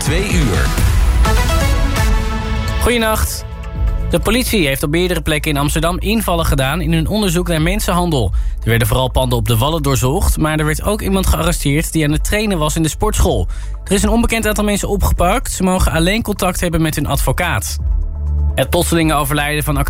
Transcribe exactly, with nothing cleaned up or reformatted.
twee uur. Goedenacht. De politie heeft op meerdere plekken in Amsterdam invallen gedaan in een onderzoek naar mensenhandel. Er werden vooral panden op de Wallen doorzocht, maar er werd ook iemand gearresteerd die aan het trainen was in de sportschool. Er is een onbekend aantal mensen opgepakt. Ze mogen alleen contact hebben met hun advocaat. Het plotselinge overlijden van acteur